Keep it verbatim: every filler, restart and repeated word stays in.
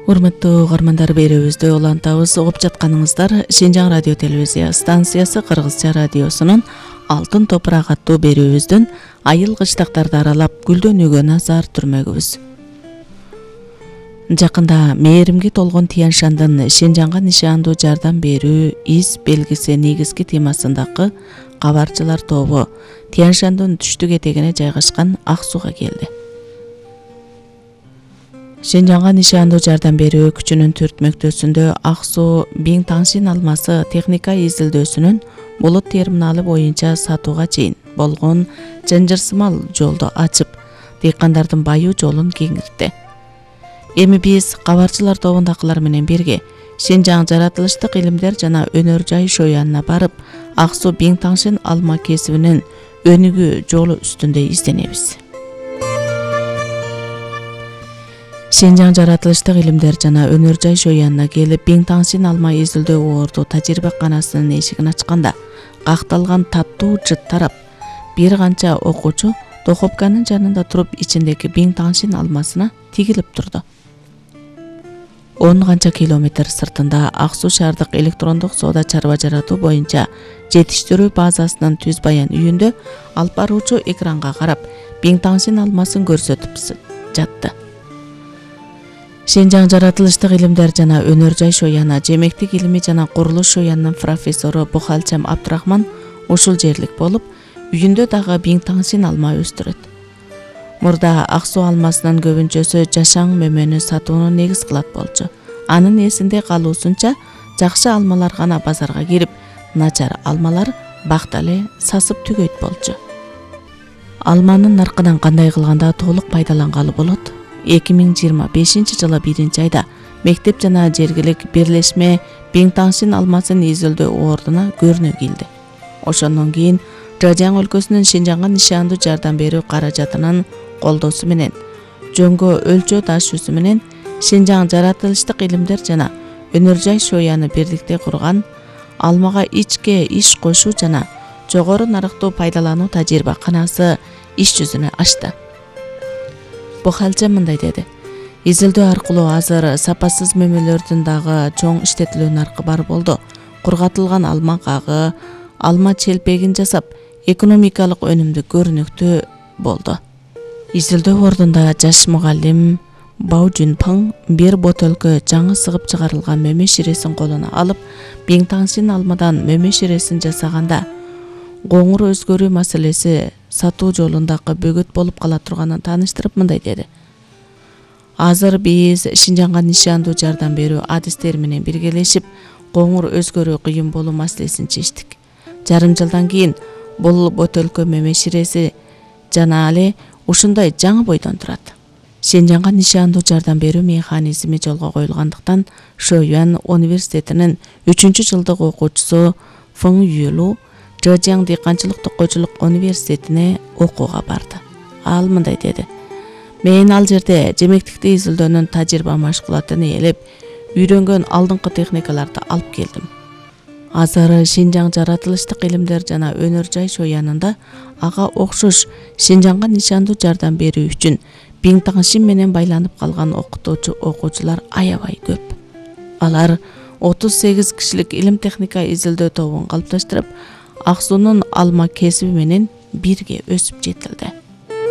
Урматтуу угармандар, берүүбүздү улантабыз. Угуп жатканыңыздар Шинжаң радио телевизия станциясы Кыргызча радиосунун Алтын топурак аттуу берүүбүздүн айыл кыштактарды аралап гүлдөнүүгө назар түрмөгүбүз. Жакында мээримге толгон Тиен Шандын Шинжаңга нишандуу жардам берүү из белгиси негизги темасындагы кабарчылар тобу Тиен Шандын түштүк этегине жайгашкан Ак Сууга келди. Шинжаңга нишандуу жардам берүү күчүнүн түртмөктөсүндө Ак Суу Биң Таңшин алмасы техника изилдөөсүнүн булут терминалы боюнча сатууга чейин болгон жынжырсымал жолду ачып, дыйкандардын байуу жолун кеңиртти. Эми биз кабарчылар тобундакылар менен бирге Шинжаң жаратылыштык илимдер жана өнөр жай шоо янына барып, Ак Суу Биң Таңшин алма кесибинин өнүгүү жолу үстүндө изденебиз. Шинжаң жаратылыштык илимдер жана өнөр жай шоо янына келип, Биң Таңшин алма изилдөө орду тажрыйбаканасынын эшигин ачканда, какталган таттуу жыт тарап, бир канча окуучу дохопканын жанында туруп ичиндеги Биң Таңшин алмасына тигилип турду. он канча километр сыртында Ак Суу шаардык электрондук соода чарба жаратуу боюнча жетиштирүү базасынын түз баян үйүндө алып баруучу экранга карап, Биң Таңшин алмасын көрсөтүп жатты. Шинжаң жаратылыштык илимдер жана өнөр жай шоо яна жемектик илими жана курулуш шоо янынын профессору Бухалчам Абдрахман ушул жерлик болуп, үйүндө дагы Биң Таңшин алма өстүрөт. Мурда Ак Суу алмасынын көбүнчөсү жашаң мөмөнү сатууну негиз кылат болчу. Анын эсинде калуусунча жакшы алмалар гана базарга кирип, начар алмалар бакта эле сасып түгөйт болчу. Алманын наркынан кандай кылганда толук пайдалангалы болот? эки миң жыйырма бешинчи жылы биринчи айда мектеп жана жергилик бирлешме Биң Таңшин алмасын изилдөө ордуна көрүнө келди. Ошондон кийин Жажаң өлкөсүнүн Шинжаңга нишандуу жардам берүү каражатынын колдоосу менен, жөнгө өлчөө ташуусу менен Шинжаң жаратылыштык илимдер жана өнөр жай шоо яны бирликте курган алмага ичке иш кошуу жана жогору нарыктуу пайдалануу тажрыйбаканасы иш жүзүнө ачты. Бухалча мындай деди: изилдөө аркылуу азыр сапасыз мөмөлөрдүн дагы чоң иштетилүү наркы бар болду. Кургатылган алма кагы, алма челпегин жасап, экономикалык өнүмдү көрүнүктүү болду. Изилдөө ордунда жаш мугалим Бау Жүнпаң бир бөтөлкө жаңы сыгып чыгарылган мөмө ширесин колуна алып, Биң Таңшин алмадан мөмө ширесин жасаганда, коңур өзгөрүү маселеси сатуу жолундагы бөгөт болуп кала турганын тааныштырып мындай деди: азыр биз Шинжаңга нишандуу жардам берүү адистери менен биргелешип, коңур өзгөрүү кыйын болуу маселесин чечтик. Жарым жылдан кийин бул бөтөлкө мөмө ширеси жана эле ушундай жаңы бойдон турат. Шинжаңга нишандуу жардам берүү механизми жолго коюлгандыктан, Шоюан университетинин үчүнчү жылдык окуучусу Фың Юлу Жажаң дыйканчылык токойчулук университетине окууга барды. Ал мындай деди: мен ал жерде жемектикти изилдөөнүн тажрыйба машкулатын ээлеп, үйрөнгөн алдыңкы техникаларды алып келдим. Азыр Шинжаң жаратылыштык илимдер жана өнөр жай шоо янында ага окшош Шинжаңга нишандуу жардам берүү үчүн Биң Таңшин менен байланып калган окутуучу окуучулар аябай көп. Алар отуз сегиз кишилик илим техника изилдөө тобун калыпташтырып, Ак Суунун алма кесиби менен бирге өсүп жетилди.